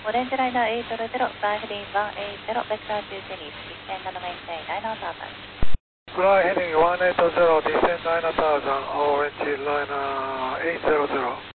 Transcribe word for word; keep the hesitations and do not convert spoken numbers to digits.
オレンジライナーエイトゼロゼロ、フライヘディングワンエイトゼロ、ベクター to Dennis, descend and maintain nine thousand. Fly heading one eight zero, descend nine thousand, orange liner eight zero zero.